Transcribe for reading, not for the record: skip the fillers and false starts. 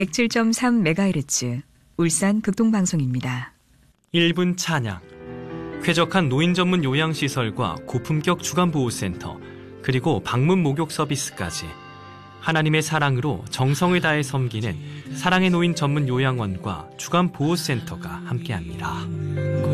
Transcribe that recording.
107.3MHz 울산 극동방송입니다. 1분 찬양. 쾌적한 노인 전문 요양시설과 고품격 주간보호센터, 그리고 방문 목욕 서비스까지 하나님의 사랑으로 정성을 다해 섬기는 사랑의 노인 전문 요양원과 주간보호센터가 함께합니다.